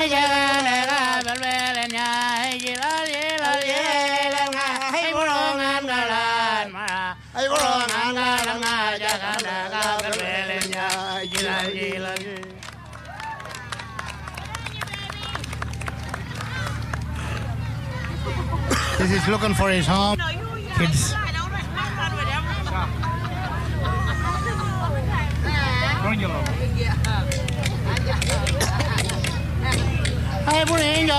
This is looking for his home. Kids. Hai bố